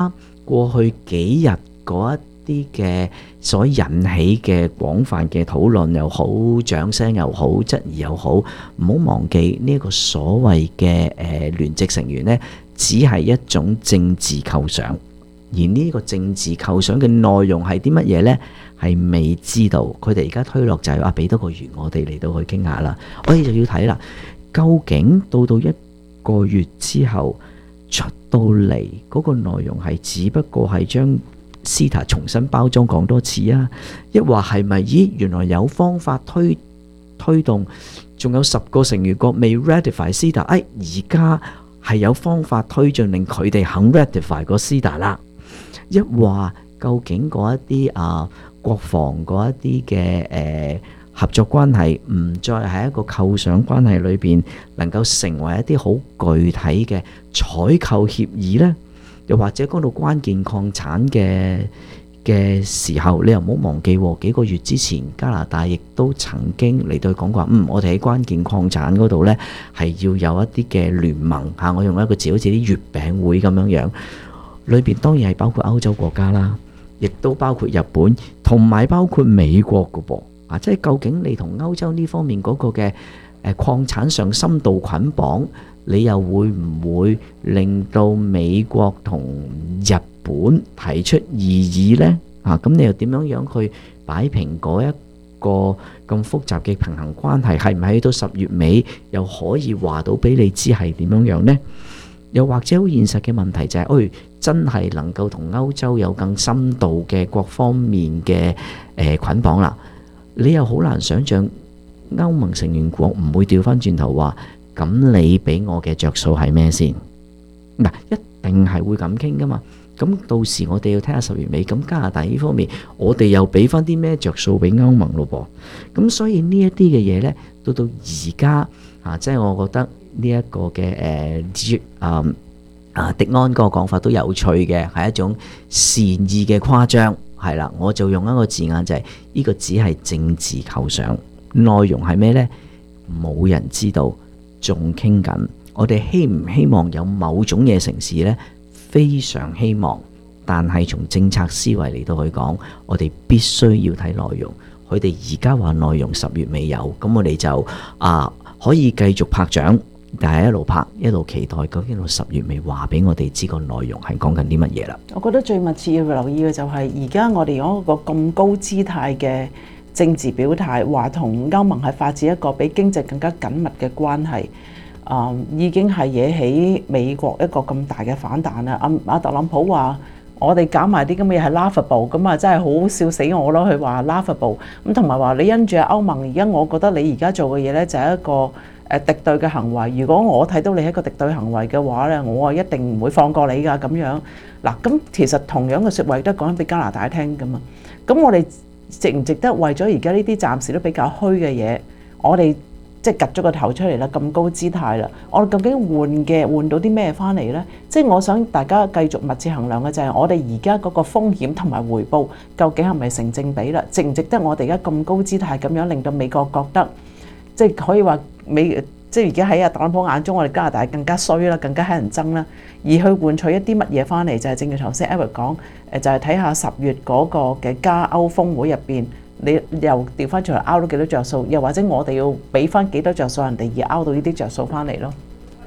過去幾日嗰一啲嘅所引起嘅廣泛嘅討論又好、掌聲又好、質疑又好，唔好忘記呢一個所謂嘅聯席成員呢，只係一種政治構想，而呢個政治構想嘅內容係啲乜嘢呢？係未知道。佢哋而家推落就係話俾多個月我哋嚟到去傾下啦。我哋就要睇啦，究竟到一個月之後出到嚟嗰個內容係只不過係將 CETA 重新包裝講多次啊，抑或係咪原來有方法推動，仲有10個成員國未 ratify CETA， 而家係有方法推進令佢哋肯 ratify 個 CETA 啦，抑或究竟嗰一啲國防嗰一啲嘅合作關係唔再係一個構想關係裏邊能夠成為一啲好具體嘅採購協議呢？又或者講到關鍵礦產嘅時候，你又唔好忘記幾個月之前加拿大亦都曾經嚟到講過，我哋喺關鍵礦產嗰度呢係要有一啲嘅聯盟嚇，我用一個字好似啲月餅會咁樣，裏邊當然係包括歐洲國家啦，亦都包括日本，同埋包括美國嘅噃。即係究竟你同歐洲呢方面嗰個嘅礦產上深度捆綁，你又會唔會令到美國同日本提出異議呢？咁你又點樣去擺平嗰一個咁複雜嘅平衡關係？係唔係去到10月尾又可以話到俾你知係點樣呢？又或者好現實嘅問題就係，真係能夠同歐洲有更深度嘅各方面嘅捆綁啦。你又好難想像歐盟成員國唔會調翻轉頭話，咁你俾我嘅着數係咩先？一定係會咁傾噶嘛。咁到時我哋要睇下10月尾，咁加拿大呢方面，我哋又俾翻啲咩着數俾歐盟咯噃。咁所以呢一啲嘅嘢呢，到而家即係我覺得呢一個嘅迪安嗰個講法都有趣嘅，係一種善意嘅誇張。係啦，我就用一個字眼就係呢個只係政治構想，內容係咩呢？冇人知道，仲傾緊。我哋希唔希望有某種嘢成事呢？非常希望，但係從政策思維嚟到去講，我哋必須要睇內容。佢哋而家話內容10月未有，咁我哋就可以繼續拍掌，但係一路拍一路期待，究竟到10月尾話俾我哋知個內容係講緊啲乜嘢啦？ 我覺得最密切要留意嘅就係而家我哋用一個咁高姿態嘅政治表態，話同歐盟係發展一個比經濟更加緊密嘅關係，已經係惹起美國一個咁大嘅反彈啦。阿特朗普話我哋搞埋啲咁嘅嘢係 laughable， 咁啊真係好笑死我咯！佢話 laughable， 咁同埋話你因住歐盟，而家我覺得你而家做嘅嘢呢，就係一個敵對嘅行為。如果我睇到你係一個敵對行為嘅話呢，我一定唔會放過你㗎咁樣。嗱，咁其實同樣嘅説話亦都講緊俾加拿大聽㗎嘛。咁我哋值唔值得為咗而家呢啲暫時都比較虛嘅嘢，我哋即係趌咗個頭出嚟啦，咁高姿態啦，我哋究竟換到啲咩翻嚟呢？即係我想大家繼續密切衡量嘅就係我哋而家嗰個風險同埋回報究竟係咪成正比啦？值唔值得我哋而家咁高姿態咁樣令到美國覺得即係可以話即係而家喺特朗普眼中，我哋加拿大更加衰啦，更加乞人憎啦，而去換取一啲乜嘢翻嚟，就係正如頭先 Eric 講，就係睇下10月嗰個嘅加歐峰會入邊，你又調翻出嚟拗到幾多着數，又或者我哋要俾翻幾多着數人哋而拗到呢啲着數翻嚟咯。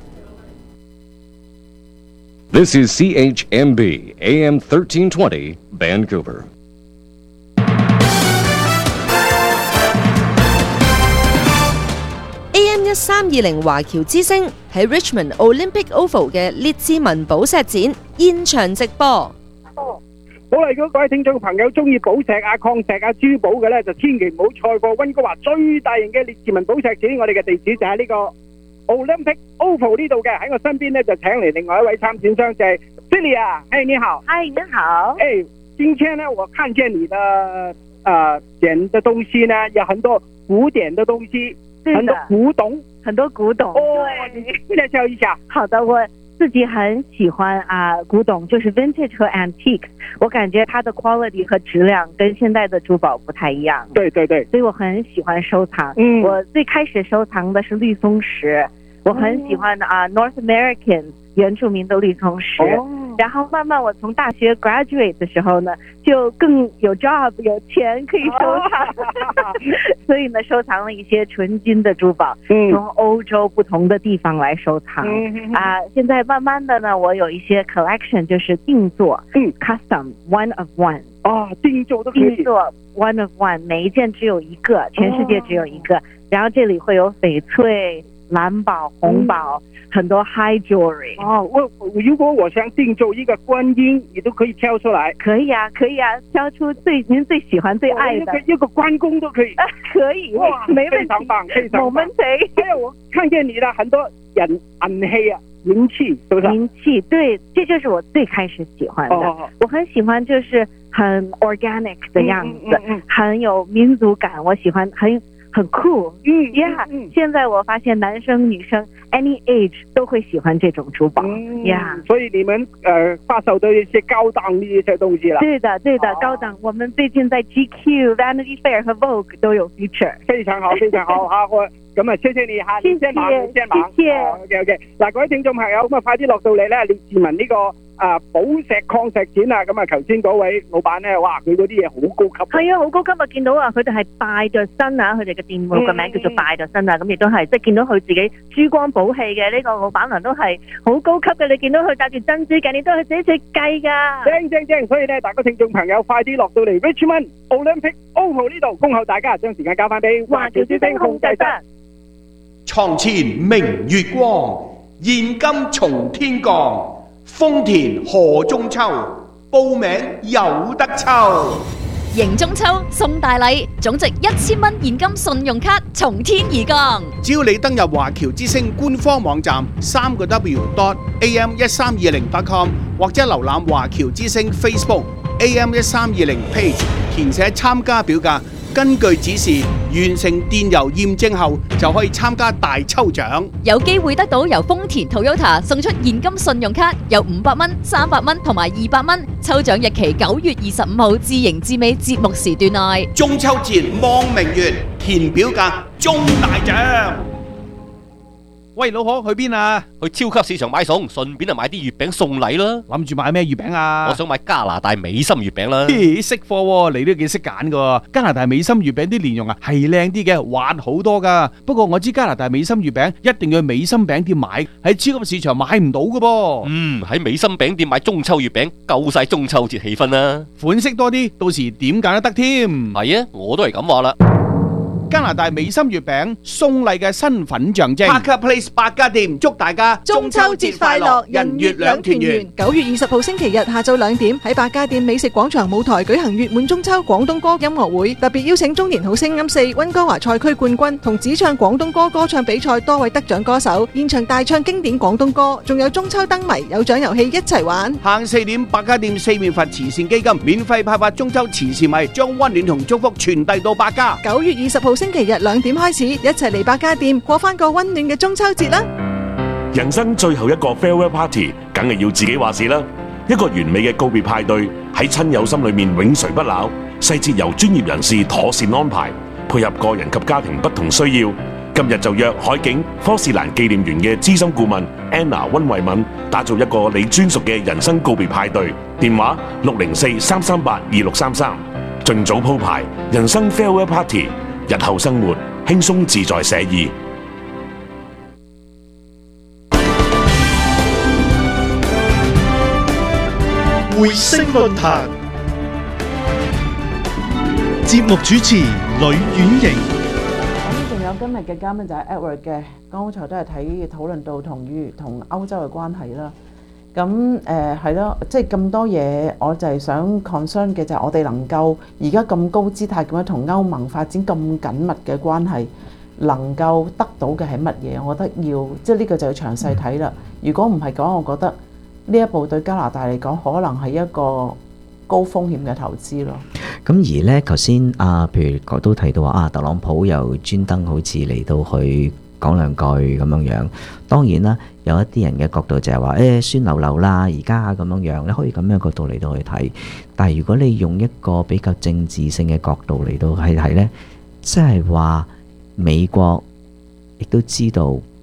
This is CHMB AM 1320 Vancouver. AM 1320華僑之聲喺 Richmond Olympic Oval 嘅列治文寶石展現場直播。 好啦，如果各位聽眾朋友中意寶石啊、礦石啊、珠寶嘅呢，就千祈唔好錯過溫哥華最大型嘅列治文寶石展。我哋嘅地址就喺呢個 Olympic Oval 呢度嘅。喺我身邊呢，就請嚟另外一位參展商，就係 Celia。嘿，你好。 嗨，你好。 今天呢，我看見你的展的東西呢，有很多古典的東西，很多古董， 很多古董。 你介紹一下。 好的，我自己很喜歡古董，就是 vintage 和 antique， 我感覺它的 quality 和質量跟現在的珠寶不太一樣。 對對對， 所以我很喜歡收藏。我最開始收藏的是綠松石， 我很喜欢North American 原住民的绿松石。然后慢慢我从大学 graduate 的时候呢，就更有 job 有钱可以收藏，所以呢收藏了一些纯金的珠宝，从欧洲不同的地方来收藏。现在慢慢的呢，我有一些 collection 就是定做，custom one of one。 定做都可以。 定做 one of one， 每一件只有一个，全世界只有一个。然后这里会有翡翠、蓝宝、红宝，很多 high jewelry。 如果我想定做一个观音，你都可以挑出来。 可以啊，挑出您最喜欢、最爱的。 一个关公都可以。 可以，没问题。 非常棒，非常棒。 我们还有我看见你的很多银器啊，银器是不是？ 银器，对，这就是我最开始喜欢的。我很喜欢就是很 organic 的样子，很有民族感，我喜欢很酷。现在我发现男生女生 any age 都会喜欢这种珠宝。 所以你们发售的一些高档的一些东西了。 对的，高档。我们最近在 GQ、Vanity Fair 和 Vogue 都有 feature。非常好。 咁啊，謝謝你嚇，你先忙。 謝謝。 OK。嗱，各位聽眾朋友，咁啊，快啲落到嚟咧，列治文呢個寶石礦石展啊，咁啊，頭先嗰位老闆咧，哇，佢嗰啲嘢好高級。 係啊，好高級啊！見到啊，佢哋係拜著身啊，佢哋嘅店鋪個名叫做拜著身啊，咁亦都係即係見到佢自己珠光寶氣嘅呢個老闆娘都係好高級嘅。你見到佢戴住珍珠鏡，你都係自己設計㗎。 正，所以咧，大家聽眾朋友快啲落到嚟 Richmond Olympic Oval 呢度，恭候大家將時間交翻俾華僑之星控制室。 床前明月光，現金從天降。豐田賀中秋，報名有得抽。 迎中秋送大禮，總值1000蚊現金信用卡從天而降。 只要你登入華僑之星官方網站3w.am1320.com 或者瀏覽華僑之星 Facebook AM1320 page， 填寫參加表格。根據指示完成電郵驗證後，就可以參加大抽獎， 有機會得到由豐田 Toyota 送出現金信用卡，有500蚊、300蚊同埋200蚊。抽獎日期9月25號至迎至尾節目時段內。 中秋節望明月，填表格中大獎。喂，老婆去邊啊？ 去超級市場買餸，順便就買啲月餅送禮啦。 諗住買咩月餅啊？ 我想買加拿大美心月餅啦。 識貨喎，你都幾識揀噶。加拿大美心月餅啲蓮蓉啊係靚啲嘅，滑好多噶。不過我知加拿大美心月餅一定要去美心餅店買，喺超級市場買唔到噶噃。 喺美心餅店買中秋月餅，夠晒中秋節氣氛啦。 款式多啲，到時點揀都得添。 係啊，我都係咁話啦。 加拿大美心月餅送禮嘅身份象徵。Parker Place 百家店祝大家中秋節快樂，人月兩團圓。9月20號星期日下晝2點喺百家店美食廣場舞台舉行月滿中秋廣東歌音樂會，特別邀請中年好聲音4溫哥華賽區冠軍同只唱廣東歌歌唱比賽多位得獎歌手現場大唱經典廣東歌，仲有中秋燈謎有獎遊戲一齊玩。 下午4點百家店四面佛慈善基金免費派發中秋慈善米，將溫暖同祝福傳遞到百家。 9月20號星期日2點開始，一齊嚟百家店過翻個溫暖嘅中秋節啦！ 人生最後一個 farewell party，梗係要自己話事啦。一個完美嘅告別派對喺親友心裏面永垂不朽，細節由專業人士妥善安排，配合個人及家庭不同需要。今日就約海景科士蘭紀念園嘅資深顧問 Anna 溫慧敏，打造一個你專屬嘅人生告別派對。電話604-338-2633，盡早鋪排人生 farewell party。日後生活輕鬆自在寫意。 匯聲論壇節目主持呂婉瑩。 仲有今日嘅嘉賓就係 Edward 嘅，剛才都係討論到同歐洲嘅關係啦。咁係咯，即係咁多嘢，我就係想 concern 嘅就係我哋能夠而家咁高姿態咁樣同歐盟發展咁緊密嘅關係，能夠得到嘅係乜嘢？我覺得要即係呢個就要詳細睇啦。如果唔係講，我覺得呢一步對加拿大嚟講，可能係一個高風險嘅投資咯。 咁而呢，頭先譬如我都提到話特朗普又專登好似嚟到去講兩句咁樣。當然啦，有一啲人嘅角度就係話酸溜溜啦，而家咁樣，你可以咁樣角度嚟到去睇。但係如果你用一個比較政治性嘅角度嚟到去睇呢，即係話美國亦都知道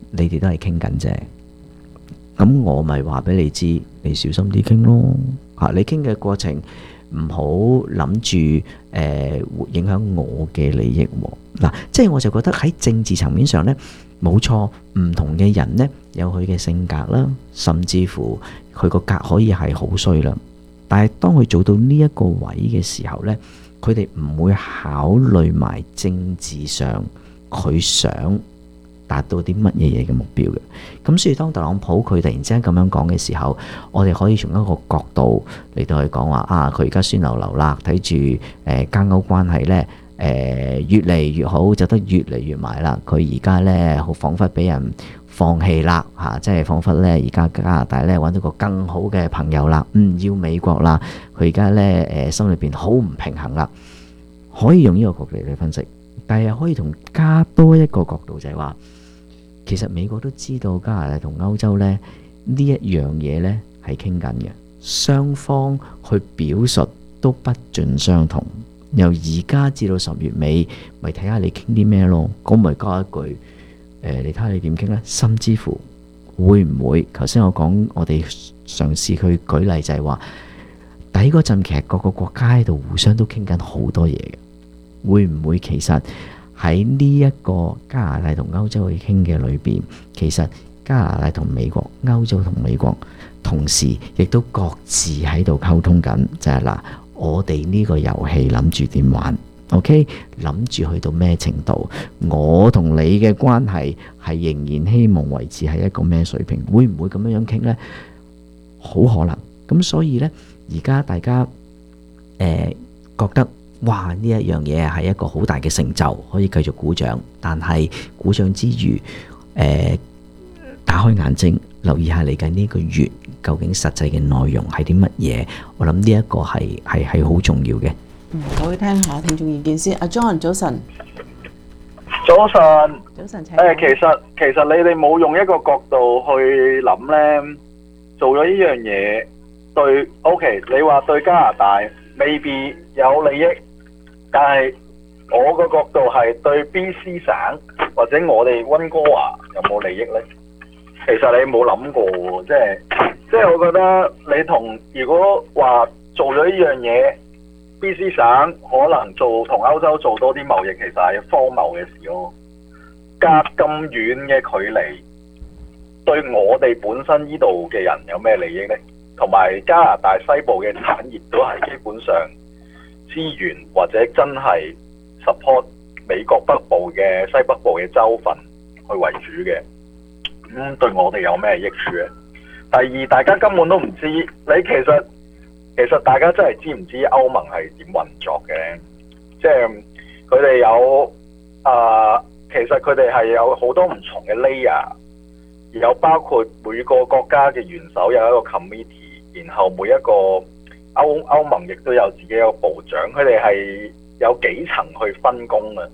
你哋都係傾緊啫。咁我咪話俾你知，你小心啲傾咯嚇。你傾嘅過程唔好諗住影響我嘅利益喎。嗱，即係我就覺得喺政治層面上呢，冇錯，唔同嘅人呢有佢嘅性格啦，甚至乎佢個格可以係好衰啦。但係當佢做到呢一個位嘅時候呢，佢哋唔會考慮埋政治上佢想達到啲乜嘢嘅目標嘅。咁所以當特朗普佢突然之間咁樣講嘅時候，我哋可以從一個角度嚟到去講話啊，佢而家酸溜溜啦，睇住加歐關係呢，越嚟越好，走得越嚟越埋啦。佢而家呢，好彷彿俾人放棄啦嚇，即係彷彿呢，而家加拿大呢揾到個更好嘅朋友啦，要美國啦。佢而家呢，心裏邊好唔平衡啦。可以用呢個角度嚟分析，但係可以同加多一個角度，就係話其實美國都知道加拿大同歐洲呢一樣嘢呢係傾緊嘅，雙方去表述都不盡相同。由而家至到10月尾，咪睇下你傾啲咩咯。咁咪加一句你睇下你點傾呢？甚至乎會唔會頭先我講，我哋嘗試去舉例就係話底嗰陣，其實各個國家喺度互相都傾緊好多嘢嘅。會唔會其實喺呢一個加拿大同歐洲去傾嘅裏邊，其實加拿大同美國、歐洲同美國同時亦都各自喺度溝通緊，就係嗱，我哋呢個遊戲諗住點玩 ？OK， 諗住去到咩程度？我同你嘅關係係仍然希望維持喺一個咩水平？會唔會咁樣傾呢？好可能。咁所以呢，而家大家覺得哇，呢一樣嘢係一個好大嘅成就，可以繼續鼓掌。但係鼓掌之餘，打開眼睛，留意下嚟緊呢個月究竟實際嘅內容係啲乜嘢。我諗呢一個係好重要嘅。 我去聽下聽眾意見先。阿 John 早晨， 早晨， 早晨，請。 其實你哋冇用一個角度去諗呢，做咗呢樣嘢對 OK， 你話對加拿大未必有利益，但係我個角度係對 BC 省或者我哋溫哥華有冇利益呢？其實你冇諗過喎，即係我覺得你如果話做咗呢樣嘢 ，BC 省可能同歐洲做多啲貿易，其實係荒謬嘅事咯。隔咁遠嘅距離，對我哋本身呢度嘅人有咩利益呢？同埋加拿大西部嘅產業都係基本上資源或者真係 support 美國北部嘅西北部嘅州份去為主嘅，對我哋有咩益處咧？第二，大家根本都唔知，你其實大家真係知唔知歐盟係點運作嘅咧？即係佢哋有其實佢哋係有好多唔同嘅 layer， 有包括每個國家嘅元首有一個 committee， 然後每一個歐盟亦都有自己一個部長，佢哋係有幾層去分工嘅。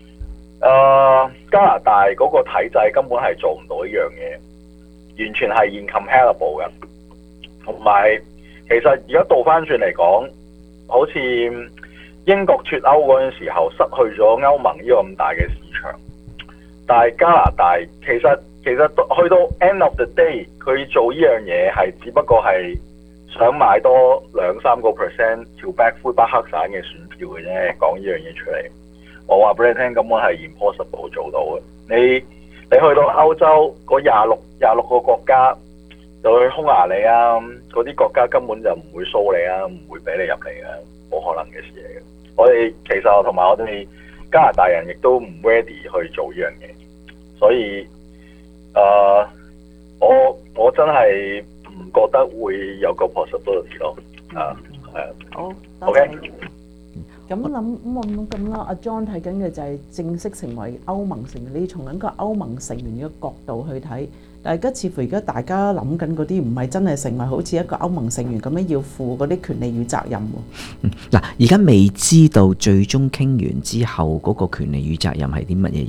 加拿大嗰個體制根本係做唔到一樣嘢，完全係 incompatible 嘅。同埋其實而家倒翻轉嚟講，好似英國脫歐嗰陣時候失去咗歐盟呢個咁大嘅市場，但係加拿大其實去到 end of the day， 佢做呢樣嘢係只不過係想買多2-3% Quebec 魁北克省嘅選票嘅啫，講呢樣嘢出嚟。我話俾你聽，根本係 impossible 做到嘅。你去到歐洲嗰26個國家，就去匈牙利啊，嗰啲國家根本就唔會蘇你啊，唔會俾你入嚟嘅，冇可能嘅事嚟嘅。我哋其實同埋我哋加拿大人亦都唔 ready 去做呢樣嘢，所以我真係唔覺得會有個 possibility 咯。 好 ，OK。 咁諗啦，阿 John 睇緊嘅就係正式成為歐盟成員，你從緊個歐盟成員嘅角度去睇，但係而家似乎大家諗緊嗰啲唔係真係成為好似一個歐盟成員咁樣要負嗰啲權利與責任喎。嗱，而家未知道最終傾完之後嗰個權利與責任係啲乜嘢嘢。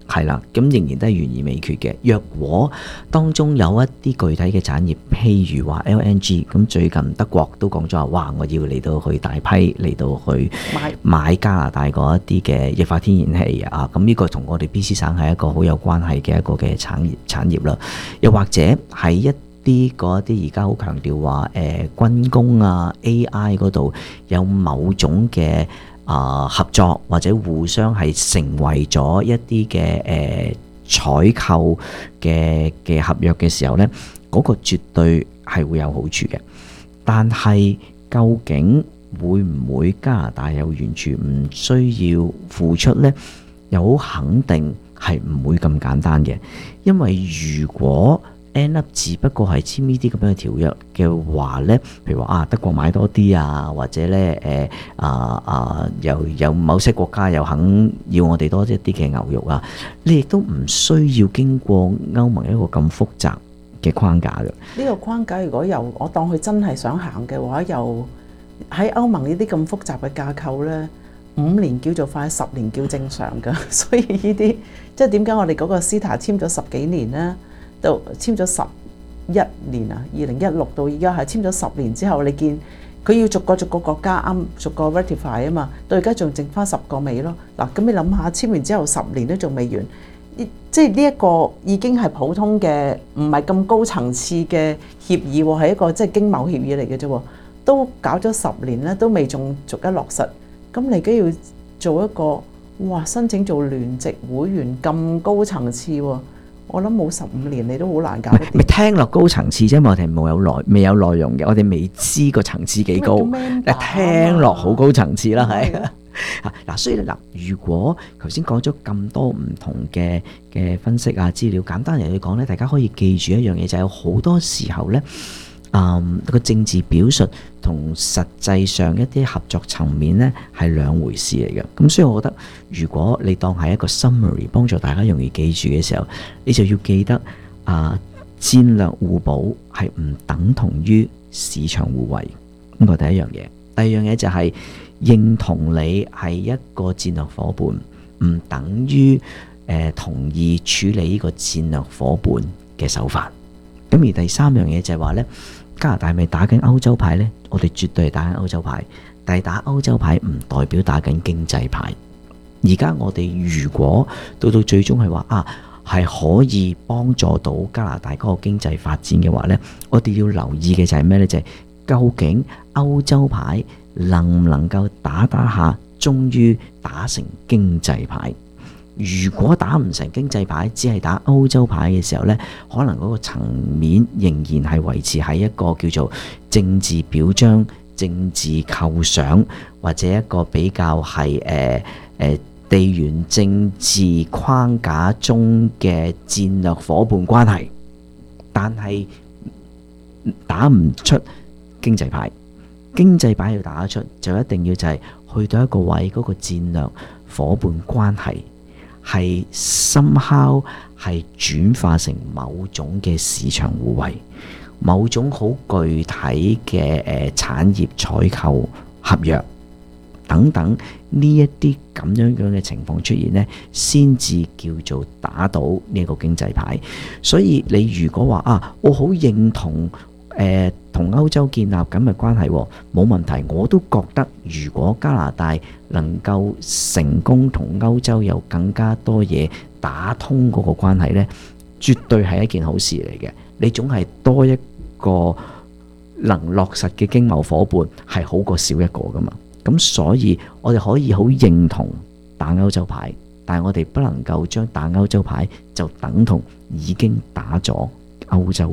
係啦，咁仍然都係懸而未決嘅。若果當中有一啲具體嘅產業，譬如話 LNG， 咁最近德國都講咗話，哇！我要嚟到去大批嚟到去買加拿大嗰一啲嘅液化天然氣啊，咁呢個同我哋 BC 省係一個好有關係嘅一個嘅產業啦。又或者係一啲嗰啲而家好強調話軍工啊 AI 嗰度有某種嘅合作或者互相係成為咗一啲嘅採購嘅合約嘅時候呢，嗰個絕對係會有好處嘅。但係究竟會唔會加拿大又完全唔需要付出呢？又好肯定係唔會咁簡單嘅，因為如果end up 只不過係簽呢啲咁樣嘅條約嘅話呢，譬如話德國買多啲啊，或者呢又有某些國家又肯要我哋多一啲嘅牛肉啊，你亦都唔需要經過歐盟一個咁複雜嘅框架嘅。 呢個框架如果我當佢真係想行嘅話，又喺歐盟呢啲咁複雜嘅架構呢，5年叫做快，10年叫正常㗎。所以呢啲即係點解我哋嗰個 CETA 簽咗10幾年呢？到簽咗11年啊，2016到而家係簽咗10年之後，你見佢要逐個國家逐個 ratify 啊嘛，到而家仲剩翻10個未咯。嗱，咁你諗下，簽完之後10年都仲未完，即係呢一個已經係普通嘅，唔係咁高層次嘅協議喎，係一個即係經貿協議嚟嘅啫喎，都搞咗10年咧，都未仲逐一落實。咁你梗要做一個申請做聯席會員咁高層次喎。我諗冇15年你都好難搞得掂。 咪聽落高層次啫嘛，我哋未有內容嘅，我哋未知個層次幾高。聽落好高層次啦，係嗱，所以咧嗱，如果頭先講咗咁多唔同嘅分析啊資料，簡單嚟講咧，大家可以記住一樣嘢，就係有好多時候咧，個政治表述同實際上一啲合作層面咧係兩回事嚟嘅。咁所以我覺得，如果你當係一個 summary 幫助大家容易記住嘅時候，你就要記得戰略互補係唔等同於市場互惠。呢個第一樣嘢。第二樣嘢就係認同你係一個戰略夥伴，唔等於同意處理呢個戰略夥伴嘅手法。咁而第三樣嘢就係話呢，加拿大咪打緊歐洲牌呢？我哋絕對係打緊歐洲牌，但係打歐洲牌唔代表打緊經濟牌。而家我哋如果到最終係話係可以幫助到加拿大嗰個經濟發展嘅話呢，我哋要留意嘅就係咩呢？就係究竟歐洲牌能唔能夠打下，終於打成經濟牌？如果打唔成經濟牌，只係打歐洲牌嘅時候呢，可能嗰個層面仍然係維持喺一個叫做政治表彰、政治構想，或者一個比較係地緣政治框架中嘅戰略夥伴關係，但係打唔出經濟牌。經濟牌要打得出，就一定要就係去到一個位，嗰個戰略夥伴關係係somehow係轉化成某種嘅市場互惠，某種好具體嘅產業採購合約等等，呢一啲咁樣嘅情況出現呢，先至叫做打到呢個經濟牌。所以你如果話我好認同同歐洲建立咁嘅關係，冇問題。我都覺得如果加拿大能夠成功同歐洲有更加多嘢打通嗰個關係呢，絕對係一件好事嚟嘅。你總係多一個能落實嘅經貿夥伴，係好過少一個噶嘛。咁所以我哋可以好認同打歐洲牌，但係我哋不能夠將打歐洲牌就等同已經打咗歐洲